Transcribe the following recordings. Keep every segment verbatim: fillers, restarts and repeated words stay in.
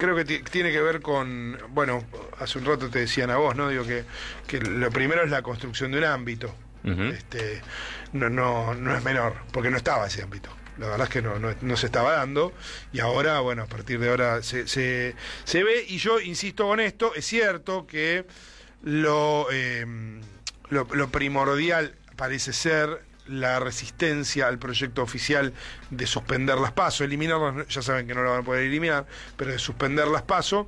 creo que tiene que ver con, bueno, hace un rato te decían a vos, ¿no? Digo que, que lo primero es la construcción de un ámbito. Uh-huh. Este, no, no, no es menor, porque no estaba ese ámbito. La verdad es que no, no, no se estaba dando, y ahora, bueno, a partir de ahora se, se, se ve, y yo insisto con esto, es cierto que lo, eh, lo, lo primordial parece ser la resistencia al proyecto oficial de suspender las PASO, eliminarlas, ya saben que no lo van a poder eliminar, pero de suspender las PASO.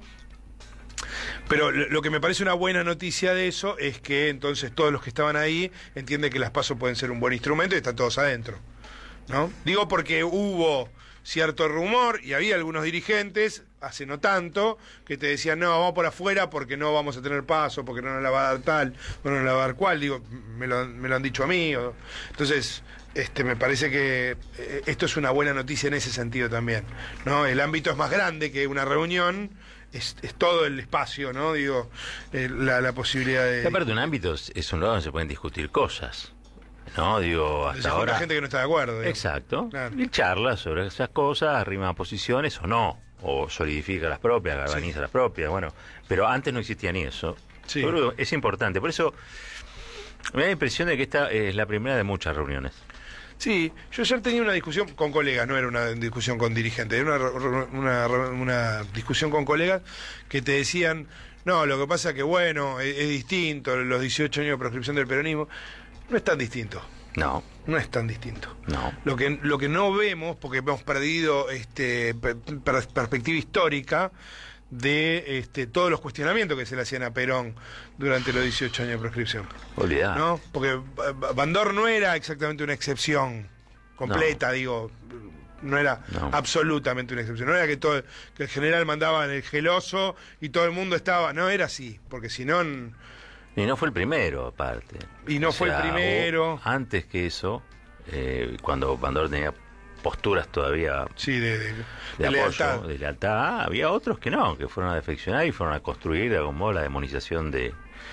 Pero lo que me parece una buena noticia de eso es que entonces todos los que estaban ahí entienden que las PASO pueden ser un buen instrumento y están todos adentro, ¿no? Digo porque hubo cierto rumor y había algunos dirigentes, hace no tanto, que te decían, no, vamos por afuera porque no vamos a tener PASO, porque no nos la va a dar tal, no nos la va a dar cual. Digo, me lo, me lo han dicho a mí. O... Entonces, este, me parece que eh, esto es una buena noticia en ese sentido también, ¿no? El ámbito es más grande que una reunión, es, es todo el espacio, ¿no? Digo, eh, la, la posibilidad de... Y aparte, un ámbito es un lugar donde se pueden discutir cosas. No, digo, hasta ahora... Hay gente que no está de acuerdo. Digo. Exacto. Claro. Y charla sobre esas cosas, arrima posiciones o no. O solidifica las propias, galvaniza sí. las propias, bueno. Pero antes no existía ni eso. Sí. Yo creo que es importante. Por eso me da la impresión de que esta es la primera de muchas reuniones. Sí, yo ayer tenía una discusión con colegas, no era una discusión con dirigentes, era una, una, una discusión con colegas que te decían, no, lo que pasa es que, bueno, es, es distinto, los dieciocho años de proscripción del peronismo. No es tan distinto. No. No es tan distinto. No. Lo que, lo que no vemos, porque hemos perdido este, per, per, perspectiva histórica de este, todos los cuestionamientos que se le hacían a Perón durante los dieciocho años de proscripción. Olvidado. ¿No? Porque Bandor no era exactamente una excepción completa, no. digo, no era no. absolutamente una excepción. No era que todo que el general mandaba en el geloso y todo el mundo estaba, no era así, porque si no... Y no fue el primero, aparte. Y no o fue sea, el primero. Antes que eso, eh, cuando Bandor tenía posturas todavía sí, de, de, de, de apoyo, lealtad. de lealtad, había otros que no, que fueron a defeccionar y fueron a construir de algún modo la demonización de...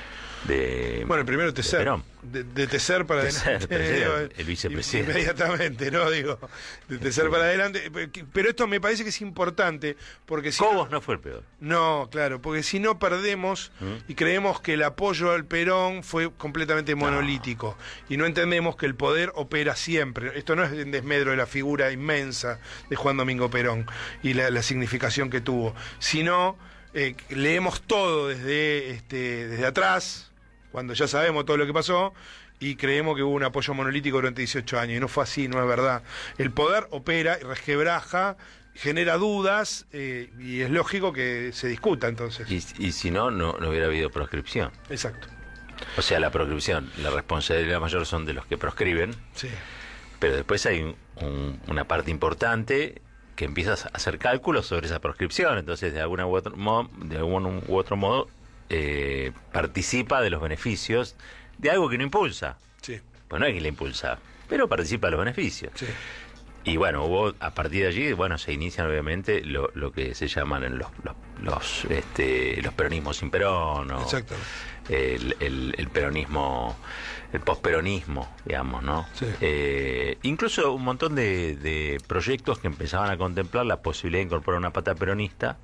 de bueno, el primero Tecer, de, de Tecer para Tecer, adelante, digo, el vicepresidente. Inmediatamente, ¿no? Digo, de Tecer para adelante. Pero esto me parece que es importante, porque si Cobos no, no fue el peor. No, claro, porque si no perdemos ¿Mm? y creemos que el apoyo al Perón fue completamente monolítico, no. y no entendemos que el poder opera siempre. Esto no es en desmedro de la figura inmensa de Juan Domingo Perón y la, la significación que tuvo, sino eh, leemos todo desde, este, desde atrás, cuando ya sabemos todo lo que pasó, y creemos que hubo un apoyo monolítico durante dieciocho años, y no fue así, no es verdad. El poder opera y resquebraja, genera dudas, eh, y es lógico que se discuta entonces. Y, y si no, no, no hubiera habido proscripción. Exacto. O sea, la proscripción, la responsabilidad mayor son de los que proscriben, sí. pero después hay un, un, una parte importante que empieza a hacer cálculos sobre esa proscripción, entonces de alguna u otro modo, de algún u otro modo eh, participa de los beneficios de algo que no impulsa. Sí. Pues no es que le impulsa, pero participa de los beneficios. Sí. Y bueno, hubo a partir de allí, bueno, se inician obviamente lo, lo que se llaman los los, los, este, los peronismos sin Perón, o exacto. El, el, el peronismo, el posperonismo, digamos, ¿no? Sí. Eh, incluso un montón de, de proyectos que empezaban a contemplar la posibilidad de incorporar una pata peronista,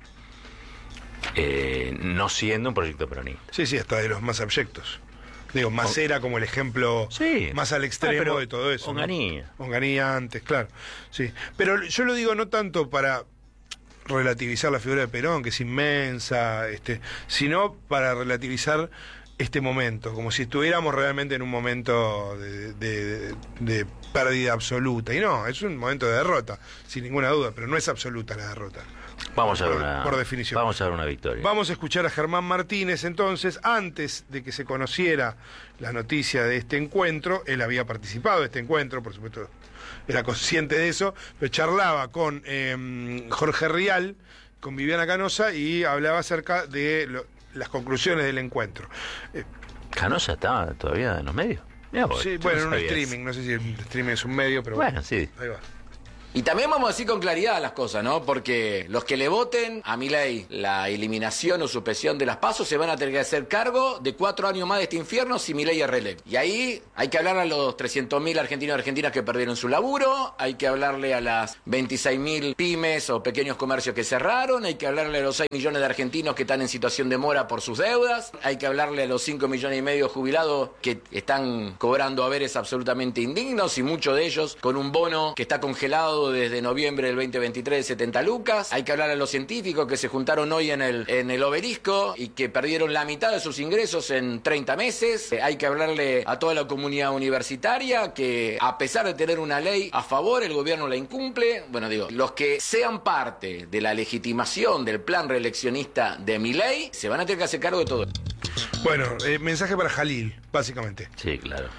eh, no siendo un proyecto peronista. Sí, sí, hasta de los más abyectos. Digo, Macera como el ejemplo sí. más al extremo ah, de todo eso. Onganía. ¿no? Onganía antes, claro. Sí. Pero yo lo digo no tanto para relativizar la figura de Perón, que es inmensa, este, sino para relativizar este momento, como si estuviéramos realmente en un momento de, de, de pérdida absoluta. Y no, es un momento de derrota, sin ninguna duda, pero no es absoluta la derrota. Vamos a ver por, una, por definición. Vamos a ver una victoria. Vamos a escuchar a Germán Martínez entonces. Antes de que se conociera la noticia de este encuentro, él había participado de este encuentro, por supuesto era consciente de eso, pero charlaba con eh, Jorge Rial, con Viviana Canosa, y hablaba acerca de lo, las conclusiones del encuentro. Eh, ¿Canosa está todavía en los medios? Mirá vos, sí, bueno, en un streaming, no sé si el streaming es un medio, pero bueno, sí. Ahí va. Y también vamos a decir con claridad las cosas, ¿no? Porque los que le voten a Milei la eliminación o suspensión de las PASO se van a tener que hacer cargo de cuatro años más de este infierno si Milei es reelecto. Y ahí hay que hablar a los trescientos mil argentinos y argentinas que perdieron su laburo, hay que hablarle a las veintiséis mil pymes o pequeños comercios que cerraron, hay que hablarle a los seis millones de argentinos que están en situación de mora por sus deudas, hay que hablarle a los cinco millones y medio de jubilados que están cobrando haberes absolutamente indignos y muchos de ellos con un bono que está congelado desde noviembre del veinte veintitrés de setenta lucas. Hay que hablar a los científicos que se juntaron hoy en el, en el obelisco y que perdieron la mitad de sus ingresos en treinta meses. Eh, hay que hablarle a toda la comunidad universitaria que, a pesar de tener una ley a favor, el gobierno la incumple. Bueno, digo, los que sean parte de la legitimación del plan reeleccionista de Milei se van a tener que hacer cargo de todo. Bueno, eh, mensaje para Jalil, básicamente. Sí, claro.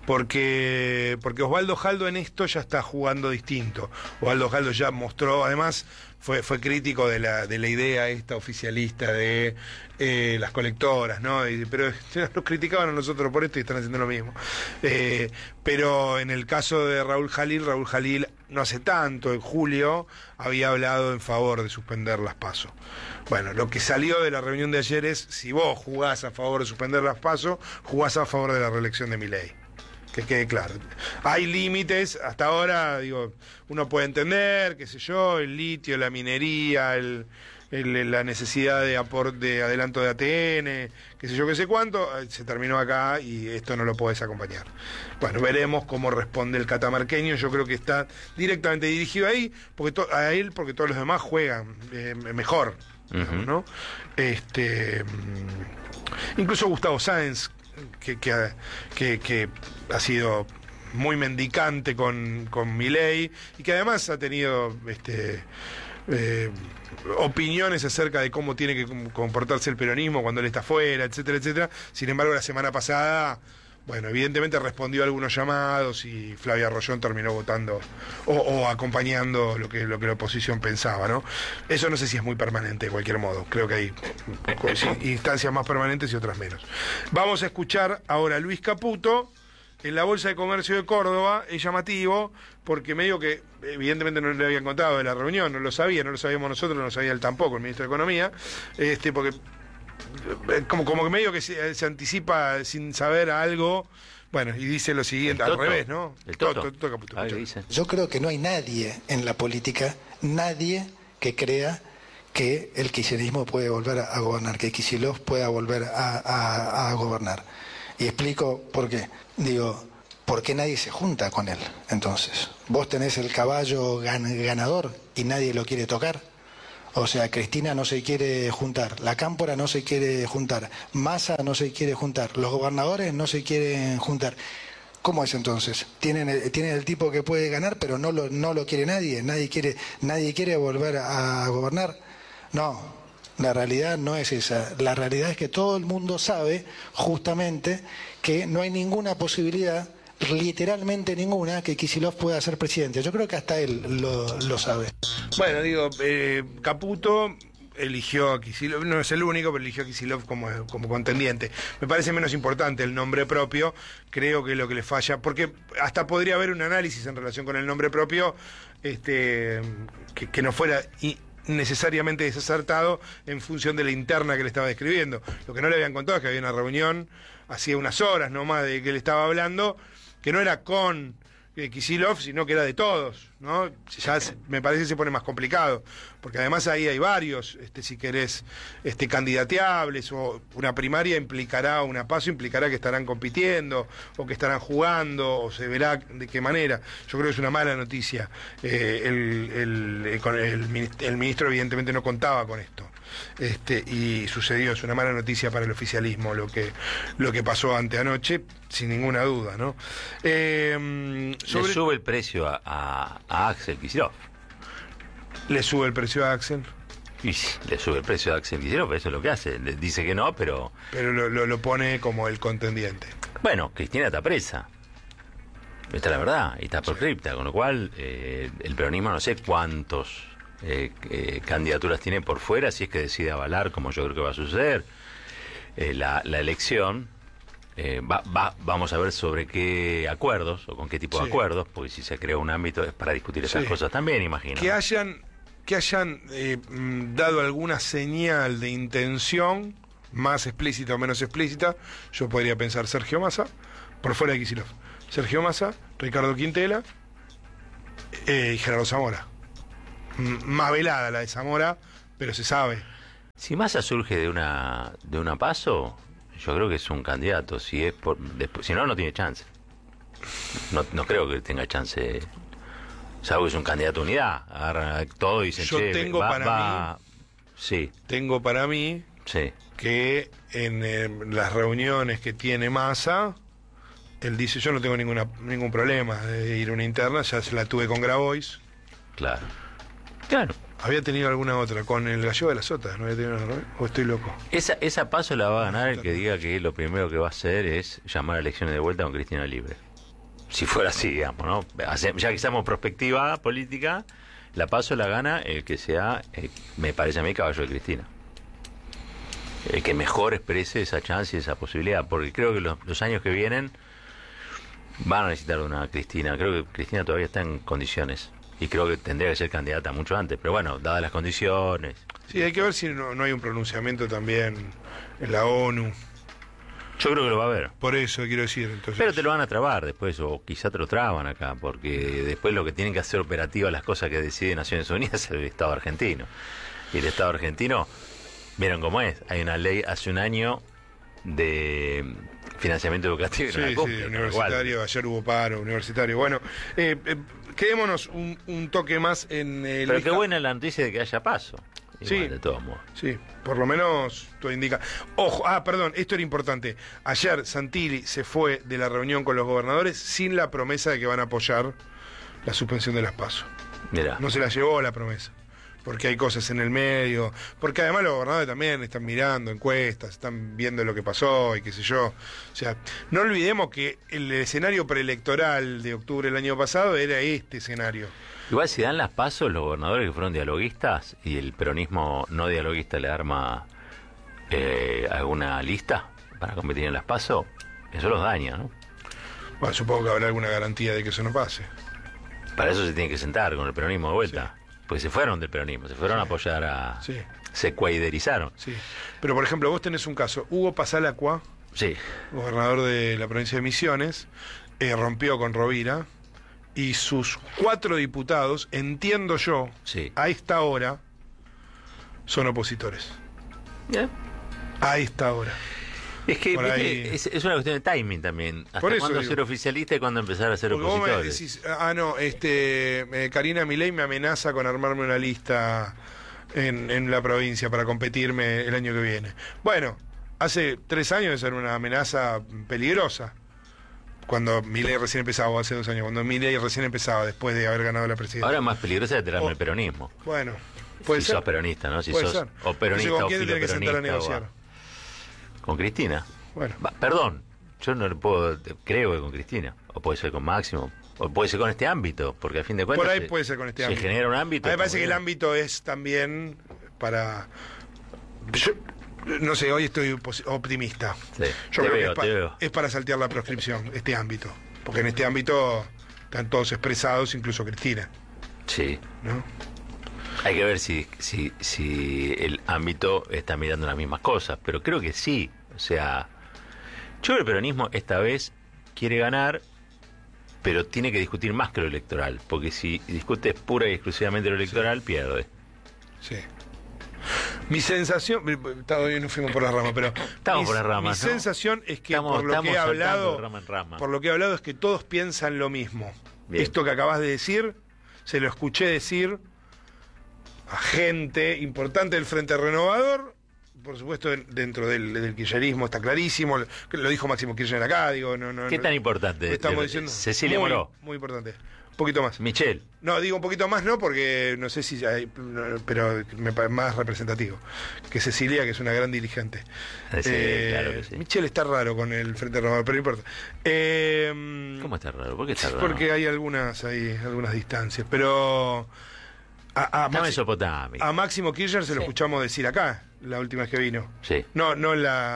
Porque, porque Osvaldo Jaldo en esto ya está jugando distinto. Osvaldo Jaldo ya mostró, además, fue, fue crítico de la, de la idea esta oficialista de eh, las colectoras, ¿no? Y, pero nos criticaban a nosotros por esto y están haciendo lo mismo. Eh, pero en el caso de Raúl Jalil, Raúl Jalil no hace tanto, en julio, había hablado en favor de suspender las PASO. Bueno, lo que salió de la reunión de ayer es, si vos jugás a favor de suspender las PASO, jugás a favor de la reelección de Milei. Que quede claro. Hay límites, hasta ahora, digo, uno puede entender, qué sé yo, el litio, la minería, el, el, la necesidad de aporte, de adelanto de A T N, qué sé yo, qué sé cuánto, se terminó acá y esto no lo podés acompañar. Bueno, veremos cómo responde el catamarqueño, yo creo que está directamente dirigido ahí, porque to, a él, porque todos los demás juegan eh, mejor, uh-huh. ¿no? Este, incluso Gustavo Sáenz, Que, que, que, que ha sido muy mendicante con, con Milei y que además ha tenido este, eh, opiniones acerca de cómo tiene que comportarse el peronismo cuando él está afuera, etcétera, etcétera. Sin embargo, la semana pasada, bueno, evidentemente respondió a algunos llamados y Flavia Rollón terminó votando o, o acompañando lo que, lo que la oposición pensaba, ¿no? Eso no sé si es muy permanente de cualquier modo. Creo que hay sí, instancias más permanentes y otras menos. Vamos a escuchar ahora a Luis Caputo en la Bolsa de Comercio de Córdoba. Es llamativo porque medio que evidentemente no le habían contado de la reunión, no lo sabía, no lo sabíamos nosotros, no lo sabía él tampoco, el ministro de Economía, este porque Como, como que medio que se, se anticipa sin saber algo, bueno, y dice lo siguiente, al revés, ¿no? El Toto. Toto, Toto Caputo, ah, dice. Yo creo que no hay nadie en la política, nadie que crea que el kirchnerismo puede volver a, a gobernar, que Kicillof pueda volver a, a, a gobernar. Y explico por qué. Digo, ¿por qué nadie se junta con él? Entonces, vos tenés el caballo gan, ganador y nadie lo quiere tocar. O sea, Cristina no se quiere juntar, la Cámpora no se quiere juntar, Massa no se quiere juntar, los gobernadores no se quieren juntar. ¿Cómo es entonces? Tienen el, tienen el tipo que puede ganar, pero no lo, no lo quiere nadie, nadie quiere, nadie quiere volver a gobernar. No, la realidad no es esa. La realidad es que todo el mundo sabe justamente que no hay ninguna posibilidad, literalmente ninguna, que Kicillof pueda ser presidente. Yo creo que hasta él lo, lo sabe. Bueno, digo, eh, Caputo eligió a Kicillof, no es el único, pero eligió a Kicillof como, como contendiente. Me parece menos importante el nombre propio, creo que es lo que le falla, porque hasta podría haber un análisis en relación con el nombre propio este, que, que no fuera y, necesariamente desacertado en función de la interna que le estaba describiendo. Lo que no le habían contado es que había una reunión hacía unas horas nomás de que él estaba hablando, que no era con eh, Kicillof, sino que era de todos, ¿no? Ya se, me parece que se pone más complicado, porque además ahí hay varios, este, si querés, este, candidateables, o una primaria implicará, una PASO implicará que estarán compitiendo, o que estarán jugando, o se verá de qué manera. Yo creo que es una mala noticia. Eh, el, el, el, el, el ministro evidentemente no contaba con esto. Este, y sucedió, es una mala noticia para el oficialismo lo que lo que pasó anteanoche, sin ninguna duda, ¿no? Eh, sobre... Le sube el precio a, a, a Axel Kicillof. ¿Le sube el precio a Axel? Y le sube el precio a Axel Kicillof, eso es lo que hace. Le dice que no, pero... Pero lo, lo, lo pone como el contendiente. Bueno, Cristina está presa. Esta es la verdad, y está por cripta, con lo cual eh, el peronismo no sé cuántos... Eh, eh, candidaturas tiene por fuera, si es que decide avalar, como yo creo que va a suceder, eh, la, la elección, Eh, va, va, vamos a ver sobre qué acuerdos o con qué tipo sí. de acuerdos, porque si se crea un ámbito es para discutir esas sí. cosas también, imagino. Que hayan, que hayan eh, dado alguna señal de intención, más explícita o menos explícita, yo podría pensar Sergio Massa, por fuera de Kicillof. Sergio Massa, Ricardo Quintela eh, y Gerardo Zamora. M más velada la de Zamora, pero se sabe. Si Massa surge de una de una PASO, yo creo que es un candidato. Si es por, después, si no, no tiene chance. No, no creo que tenga chance. Salvo que es un candidato a unidad. Agarran todo y dicen, yo che, tengo va, para va... mí, sí, tengo para mí sí. que en eh, las reuniones que tiene Massa, él dice, yo no tengo ninguna ningún problema de ir a una interna, ya se la tuve con Grabois. Claro. Claro. Había tenido alguna otra, con el Gallego de las Sotas, ¿no había tenido una, o estoy loco? Esa, esa paso la va a ganar el que diga que lo primero que va a hacer es llamar a elecciones de vuelta con Cristina Libre. Si fuera así, digamos, ¿no? Ya que estamos prospectiva política, la paso la gana el que sea, eh, me parece a mí, caballo de Cristina. El que mejor exprese esa chance y esa posibilidad, porque creo que los, los años que vienen van a necesitar de una Cristina. Creo que Cristina todavía está en condiciones. Y creo que tendría que ser candidata mucho antes, pero bueno, dadas las condiciones. Sí, hay que ver si no, no hay un pronunciamiento también en la ONU. Yo creo que lo va a haber. Por eso quiero decir. Entonces... Pero te lo van a trabar después, o quizá te lo traban acá, porque después lo que tienen que hacer operativas las cosas que decide Naciones Unidas es el Estado argentino. Y el Estado argentino, vieron cómo es, hay una ley hace un año de financiamiento educativo. Sí, no la cumple, sí, no universitario, igual. ayer hubo paro universitario. Bueno, eh, eh, quedémonos un, un toque más en el... Pero qué buena la noticia de que haya paso. Igual, Sí, de todos modos. sí, por lo menos todo indica. Ojo, ah, perdón, esto era importante. Ayer Santilli se fue de la reunión con los gobernadores sin la promesa de que van a apoyar la suspensión de las PASO. Mirá. No se la llevó la promesa, porque hay cosas en el medio, porque además los gobernadores también están mirando encuestas, están viendo lo que pasó y qué sé yo. O sea, no olvidemos que el escenario preelectoral de octubre del año pasado era este escenario. Igual si dan las pasos los gobernadores que fueron dialoguistas y el peronismo no dialoguista le arma eh, alguna lista para competir en las pasos, eso los daña, ¿no? Bueno, supongo que habrá alguna garantía de que eso no pase. Para eso se tiene que sentar con el peronismo de vuelta. Sí. Pues se fueron del peronismo, se fueron sí. a apoyar a... Sí. Se cuaiderizaron. Sí. Pero, por ejemplo, vos tenés un caso. Hugo Pasalacua, sí. gobernador de la provincia de Misiones, eh, rompió con Rovira y sus cuatro diputados, entiendo yo, sí. a esta hora, son opositores. Yeah. A esta hora. Es que Por ahí... es, es una cuestión de timing también. ¿Hasta Por eso cuándo digo. ser oficialista y cuándo empezar a ser Porque vos me opositores? decís, ah, no, este, eh, Karina Milei me amenaza con armarme una lista en, en la provincia para competirme el año que viene. Bueno, hace tres años era una amenaza peligrosa. Cuando Milei recién empezaba, o hace dos años, cuando Milei recién empezaba, después de haber ganado la presidencia. Ahora es más peligrosa de tenerme Oh, el peronismo. Bueno, puede si ser. sos peronista, ¿no? Si Puede sos ser. o peronista Entonces, ¿con o quién te tiene que sentar a filoperonista. negociar? o- Con Cristina. Bueno. Va, perdón, yo no le puedo, creo que con Cristina. O puede ser con Máximo. O puede ser con este ámbito, porque a fin de cuentas... Por ahí se- puede ser con este se ámbito. genera un ámbito... A mí me parece como que el bien. ámbito es también para... Yo, no sé, hoy estoy pos- optimista. Sí, Yo te creo veo, que es, pa- te veo. es para saltear la proscripción, este ámbito. Porque en este ámbito están todos expresados, incluso Cristina, Sí. ¿no? Hay que ver si, si, si el ámbito está mirando las mismas cosas, pero creo que sí. O sea, yo creo que el peronismo esta vez quiere ganar, pero tiene que discutir más que lo electoral, porque si discute pura y exclusivamente lo electoral, sí. pierde. Sí. Mi sensación, todavía no fuimos por las ramas, pero estamos mi, por las ramas, mi ¿no? sensación es que estamos, por lo que he hablado, de rama en rama. por lo que he hablado es que todos piensan lo mismo. Bien. Esto que acabas de decir, se lo escuché decir a gente importante del Frente Renovador, por supuesto dentro del, del kirchnerismo está clarísimo, lo dijo Máximo Kirchner acá, digo, no, no, ¿Qué no, tan importante? estamos De- diciendo Cecilia muy, Moró. muy importante. Un poquito más. Michelle. No, digo un poquito más, no, porque no sé si hay, pero me parece más representativo que Cecilia, que es una gran dirigente. Sí, Eh, claro que sí. Michelle está raro con el Frente Renovador, pero no importa. Eh, ¿Cómo está raro? ¿Por qué está raro? Porque hay algunas, hay algunas distancias, pero a, a, Está Maxi- Mesopotamia. a Máximo Kirchner se lo Sí. escuchamos decir acá la última vez que vino. Sí. No, no la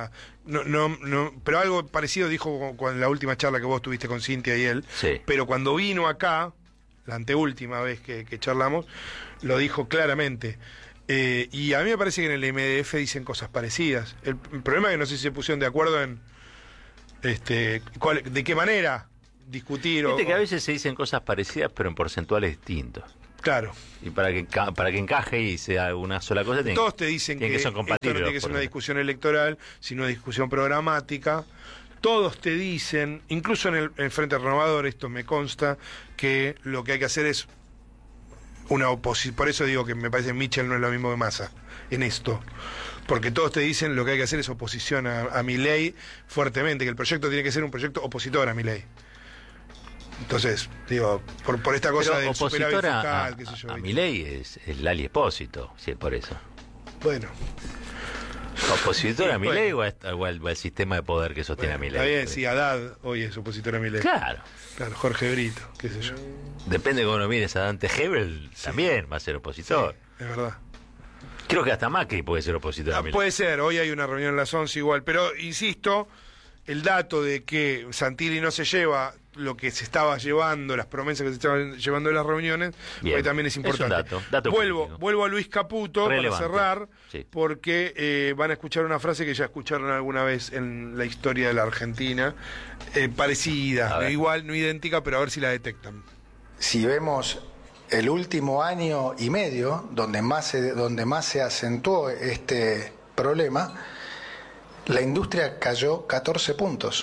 no, no, no, pero algo parecido dijo con la última charla que vos tuviste con Cintia y él. Sí. Pero cuando vino acá, la anteúltima vez que, que charlamos, lo dijo claramente. Eh, y a mí me parece que en el M D F dicen cosas parecidas. El, el problema es que no sé si se pusieron de acuerdo en este cuál, de qué manera discutir. Viste o, que a veces se dicen cosas parecidas pero en porcentuales distintos. Claro. Y para que para que encaje y sea una sola cosa, tiene, todos te dicen que, que son compatibles. Esto no tiene que ser una discusión electoral, sino una discusión programática. Todos te dicen, incluso en el, en el Frente Renovador, esto me consta, que lo que hay que hacer es una oposición. Por eso digo que me parece que Michel no es lo mismo que Massa en esto. Porque todos te dicen lo que hay que hacer es oposición a, a Milei fuertemente, que el proyecto tiene que ser un proyecto opositor a Milei. Entonces, digo, por, por esta cosa del superávit fiscal, a, qué sé yo. A, a Milei es, es Lali Espósito, si es por eso. Bueno. ¿Opositor sí, a Milei bueno. o, o al, o al sistema de poder que sostiene Bueno, a Milei? Está bien, sí, Haddad hoy es opositor a Milei. Claro. Claro, Jorge Brito, qué sé yo. Depende de cómo lo mires a Dante Hebel, sí. También va a ser opositor. Sí, es verdad. Creo que hasta Macri puede ser opositor Ah, a Milei. puede ser, hoy hay una reunión en las once igual, pero insisto, el dato de que Santilli no se lleva lo que se estaba llevando, las promesas que se estaban llevando de las reuniones, hoy también es importante. Es un dato, dato vuelvo, político. vuelvo a Luis Caputo Relevante. para cerrar, sí. porque eh, van a escuchar una frase que ya escucharon alguna vez en la historia de la Argentina, eh, parecida, igual, no idéntica, pero a ver si la detectan. Si vemos el último año y medio, donde más se, donde más se acentuó este problema, la industria cayó catorce puntos.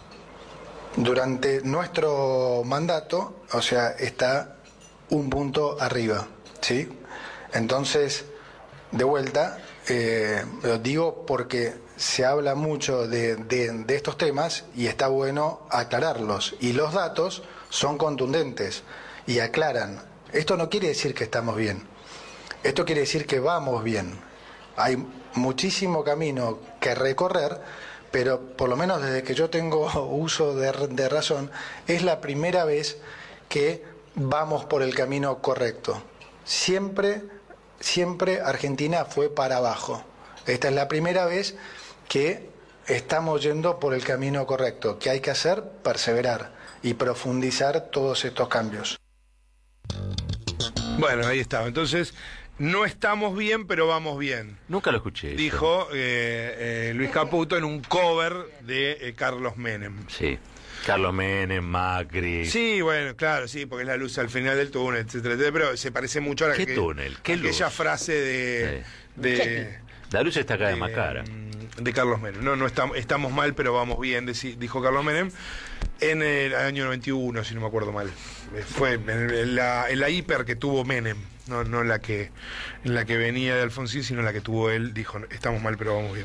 Durante nuestro mandato, o sea, está un punto arriba, ¿sí? Entonces, de vuelta, eh, lo digo porque se habla mucho de, de, de estos temas y está bueno aclararlos. Y los datos son contundentes y aclaran. Esto no quiere decir que estamos bien. Esto quiere decir que vamos bien. Hay muchísimo camino que recorrer, pero por lo menos desde que yo tengo uso de, de razón, es la primera vez que vamos por el camino correcto. Siempre, siempre Argentina fue para abajo. Esta es la primera vez que estamos yendo por el camino correcto. ¿Qué hay que hacer? Perseverar y profundizar todos estos cambios. Bueno, ahí estaba. Entonces, no estamos bien, pero vamos bien. Nunca lo escuché. Dijo eh, eh, Luis Caputo en un cover de eh, Carlos Menem. Sí. Carlos Menem, Macri. Sí, bueno, claro, sí, porque es la luz al final del túnel, etcétera, etcétera, pero se parece mucho a la ¿Qué que, túnel? ¿Qué luz? aquella frase de, Sí. de, La luz está cada vez de, más cara. de Carlos Menem. No, no estamos, estamos mal, pero vamos bien, deci- dijo Carlos Menem en el año noventa y uno, si no me acuerdo mal. Fue en, en la, en la hiper que tuvo Menem, no, no la que en la que venía de Alfonsín, sino la que tuvo él. Dijo, estamos mal, pero vamos bien.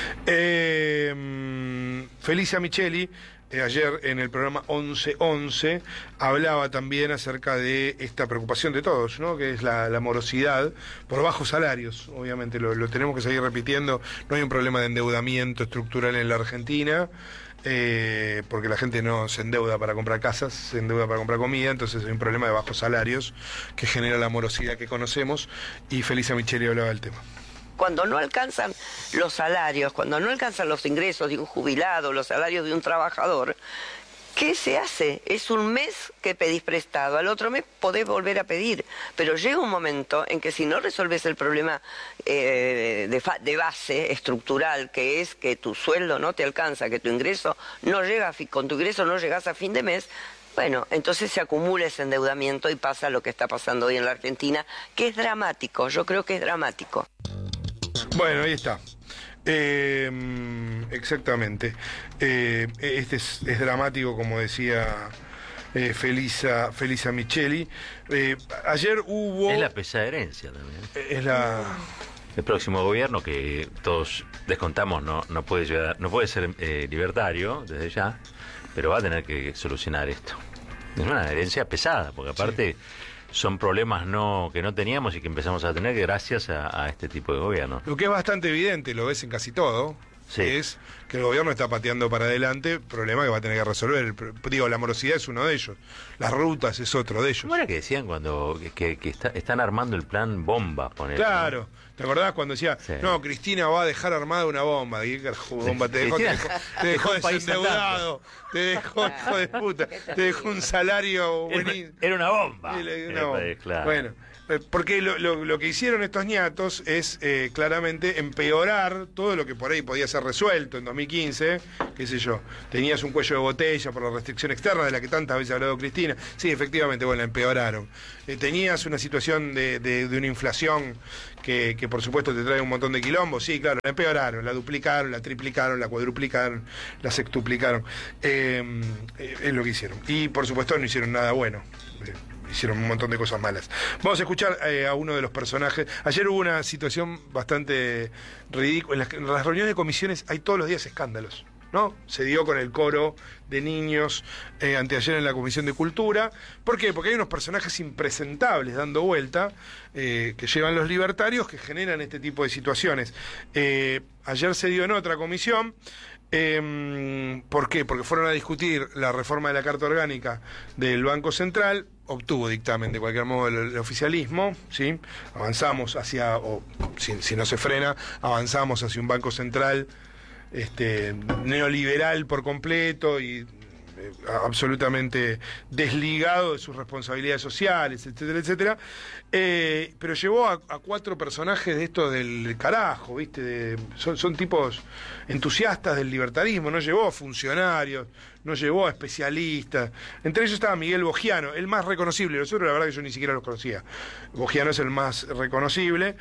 Eh, Felicia Micheli, eh, ayer en el programa once once, hablaba también acerca de esta preocupación de todos, ¿no? Que es la, la morosidad por bajos salarios. Obviamente lo, lo tenemos que seguir repitiendo. No hay un problema de endeudamiento estructural en la Argentina. Eh, porque la gente no se endeuda para comprar casas, se endeuda para comprar comida, entonces hay un problema de bajos salarios que genera la morosidad que conocemos, y Felicia Micheli hablaba del tema. Cuando no alcanzan los salarios, cuando no alcanzan los ingresos de un jubilado, los salarios de un trabajador, ¿qué se hace? Es un mes que pedís prestado, al otro mes podés volver a pedir, pero llega un momento en que si no resolves el problema eh, de, fa de base estructural, que es que tu sueldo no te alcanza, que tu ingreso no llega, a con tu ingreso no llegas a fin de mes, bueno, entonces se acumula ese endeudamiento y pasa lo que está pasando hoy en la Argentina, que es dramático, yo creo que es dramático. Bueno, ahí está. Eh, exactamente. Eh, este es, es dramático, como decía eh, Felisa, Felisa Micheli. Eh, ayer hubo... Es la pesada herencia también. Es la... El próximo gobierno, que todos descontamos, no, no puede llegar, no puede ser eh, libertario desde ya, pero va a tener que solucionar esto. Es una herencia pesada, porque aparte... Sí. Son problemas no que no teníamos y que empezamos a tener gracias a, a este tipo de gobierno. Lo que es bastante evidente, lo ves en casi todo, sí. es que el gobierno está pateando para adelante, problema que va a tener que resolver. Digo, la morosidad es uno de ellos, las rutas es otro de ellos. ¿Cómo era que decían cuando que, que está, están armando el plan bomba? Poner, claro, ¿no? ¿Te acordás cuando decía, sí. no, Cristina va a dejar armada una bomba? ¿Qué carajo bomba? Te dejó, te dejó, te dejó desendeudado, te dejó, hijo de puta, te dejó un salario buenísimo. Era una bomba. Una bomba. Claro. Bueno, porque lo, lo, lo que hicieron estos ñatos es eh, claramente empeorar todo lo que por ahí podía ser resuelto en dos mil quince, qué sé yo, tenías un cuello de botella por la restricción externa de la que tantas veces ha hablado Cristina, sí, efectivamente, bueno, la empeoraron. Eh, tenías una situación de, de, de una inflación que, que por supuesto te trae un montón de quilombos, sí, claro, la empeoraron, la duplicaron, la triplicaron, la cuadruplicaron, la sextuplicaron, eh, eh, es lo que hicieron. Y por supuesto no hicieron nada bueno. Eh, hicieron un montón de cosas malas. Vamos a escuchar eh, a uno de los personajes. Ayer hubo una situación bastante ridícula. En las, en las reuniones de comisiones hay todos los días escándalos, ¿no? Se dio con el coro de niños eh, anteayer en la Comisión de Cultura. ¿Por qué? Porque hay unos personajes impresentables dando vuelta eh, que llevan los libertarios que generan este tipo de situaciones. Eh, ayer se dio en otra comisión. Eh, ¿Por qué? Porque fueron a discutir la reforma de la Carta Orgánica del Banco Central, obtuvo dictamen de cualquier modo el, el oficialismo, ¿sí? Avanzamos hacia, o si, si no se frena, avanzamos hacia un Banco Central este, neoliberal por completo y eh, absolutamente desligado de sus responsabilidades sociales, etcétera, etcétera. Eh, pero llevó a, a cuatro personajes de estos del carajo, ¿viste? De, son, son tipos entusiastas del libertarismo, no llevó a funcionarios, no llevó a especialistas. Entre ellos estaba Miguel Bogiano, el más reconocible. Los otros, la verdad que yo ni siquiera los conocía. Bogiano es el más reconocible.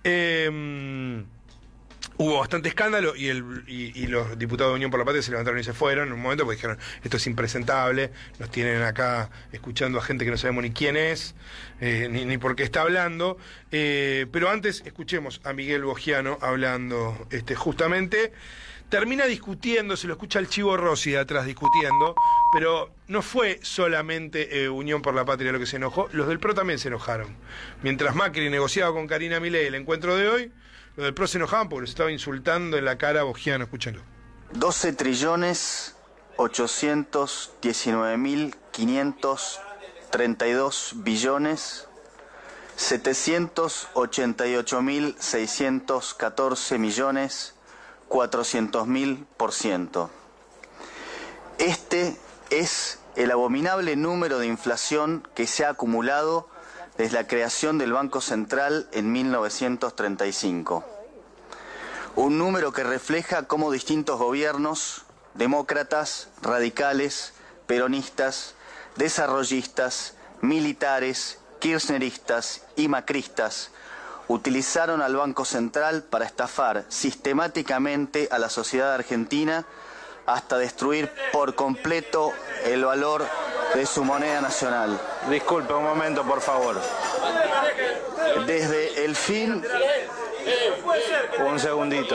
Eh, Hubo bastante escándalo y, el, y, y los diputados de Unión por la Patria se levantaron y se fueron en un momento porque dijeron, esto es impresentable, nos tienen acá escuchando a gente que no sabemos ni quién es, eh, ni, ni por qué está hablando. Eh, pero antes escuchemos a Miguel Bogiano hablando este, justamente. Termina discutiendo, se lo escucha el Chivo Rossi de atrás discutiendo, pero no fue solamente eh, Unión por la Patria lo que se enojó, los del P R O también se enojaron. Mientras Macri negociaba con Karina Milei el encuentro de hoy, los del P R O se enojaban porque los estaba insultando en la cara a Bogiano, escúchenlo. doce trillones ochocientos diecinueve mil quinientos treinta y dos billones setecientos ochenta y ocho mil seiscientos catorce millones cuatrocientos mil por ciento. Este es el abominable número de inflación que se ha acumulado desde la creación del Banco Central en mil novecientos treinta y cinco. Un número que refleja cómo distintos gobiernos, demócratas, radicales, peronistas, desarrollistas, militares, kirchneristas y macristas utilizaron al Banco Central para estafar sistemáticamente a la sociedad argentina hasta destruir por completo el valor de su moneda nacional. Disculpe un momento, por favor. Desde el fin... Un segundito.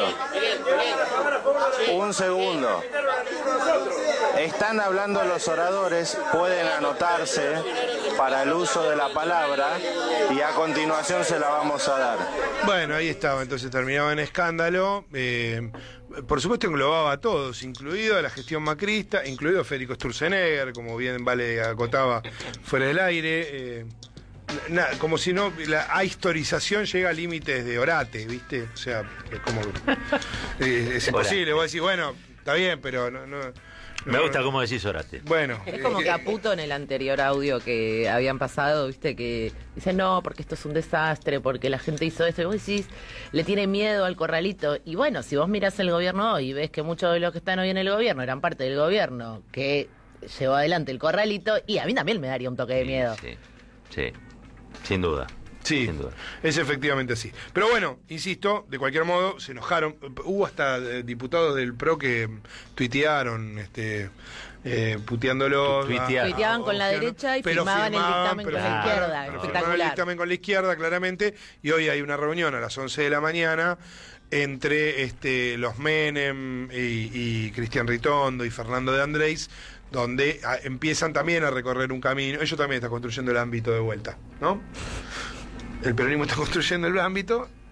Un segundo. Están hablando los oradores, pueden anotarse para el uso de la palabra y a continuación se la vamos a dar. Bueno, ahí estaba, entonces terminaba en escándalo. Eh, por supuesto englobaba a todos, incluido a la gestión macrista, incluido a Federico Sturzenegger, como bien Vale acotaba fuera del aire. Eh, Nada, como si no, la ahistorización llega a límites de orate, ¿viste? O sea, es como eh, es imposible, vos decís, bueno, está bien, pero no, no me gusta cómo decís orate. Bueno, es como eh, que Caputo en el anterior audio que habían pasado, viste, que dicen no, porque esto es un desastre, porque la gente hizo esto, y vos decís, le tiene miedo al corralito. Y bueno, si vos mirás el gobierno hoy y ves que muchos de los que están hoy en el gobierno eran parte del gobierno que llevó adelante el corralito, y a mí también me daría un toque de miedo. Sí, sí. Sin duda. Sí, sin duda. Es efectivamente así. Pero bueno, insisto, de cualquier modo, se enojaron. Hubo hasta eh, diputados del P R O que tuitearon, este, eh, puteándolos. Tuiteaban, tuiteaban con la derecha y firmaban, firmaban el dictamen con la izquierda. Pero Espectacular. firmaban el dictamen con la izquierda, claramente. Y hoy hay una reunión a las once de la mañana entre este, los Menem y, y Cristian Ritondo y Fernando de Andrés, donde a, empiezan también a recorrer un camino. Ellos también están construyendo el ámbito de vuelta, ¿no? El peronismo está construyendo el ámbito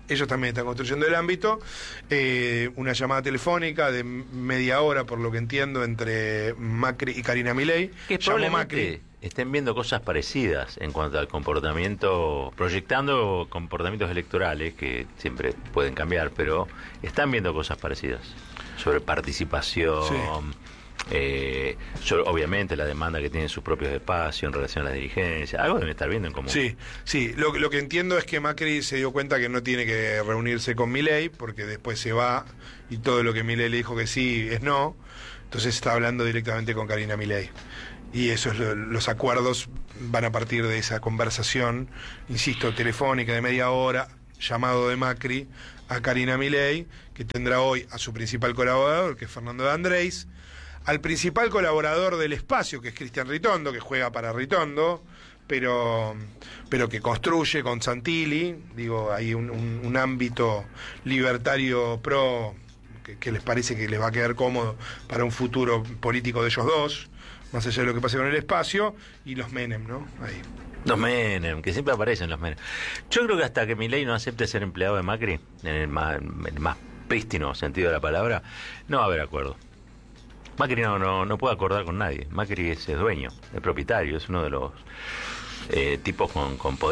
ellos también están construyendo el ámbito. Eh, una llamada telefónica de media hora, por lo que entiendo, entre Macri y Karina Milei. Que probablemente estén viendo cosas parecidas en cuanto al comportamiento, proyectando comportamientos electorales que siempre pueden cambiar, pero están viendo cosas parecidas sobre participación. Sí. Eh, sobre, obviamente la demanda que tienen sus propios espacios en relación a las dirigencias, algo deben estar viendo en común. Sí, sí, lo, lo que entiendo es que Macri se dio cuenta que no tiene que reunirse con Milei, porque después se va y todo lo que Milei le dijo que sí es no, entonces está hablando directamente con Karina Milei. Y eso es lo, los acuerdos van a partir de esa conversación, insisto, telefónica de media hora, llamado de Macri a Karina Milei, que tendrá hoy a su principal colaborador, que es Fernando de Andrés, al principal colaborador del espacio, que es Cristian Ritondo, que juega para Ritondo, pero, pero que construye con Santilli, digo, hay un, un, un ámbito libertario pro que, que les parece que les va a quedar cómodo para un futuro político de ellos dos, más allá de lo que pase con el espacio, y los Menem, ¿no? Ahí. Los Menem, que siempre aparecen los Menem. Yo creo que hasta que Milei no acepte ser empleado de Macri, en el más, en el más prístino sentido de la palabra, no va a haber acuerdo. Macri no, no, no puede acordar con nadie. Macri es el dueño, el propietario, es uno de los eh, tipos con, con poder.